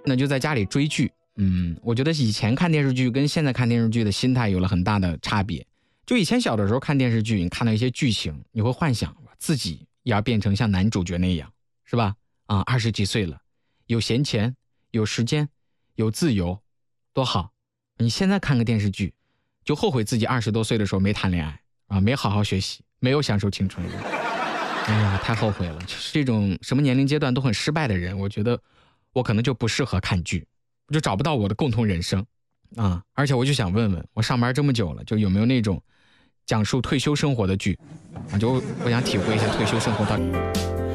那就在家里追剧。我觉得以前看电视剧跟现在看电视剧的心态有了很大的差别。就以前小的时候看电视剧，你看到一些剧情，你会幻想自己也要变成像男主角那样，是吧？20几岁了，有闲钱，有时间，有自由，多好。你现在看个电视剧，就后悔自己20多岁的时候没谈恋爱没好好学习，没有享受青春。哎呀，太后悔了。就是这种什么年龄阶段都很失败的人，我觉得我可能就不适合看剧，我就找不到我的共同人生而且我就想问问，我上班这么久了，就有没有那种讲述退休生活的剧就我想体会一下退休生活到底。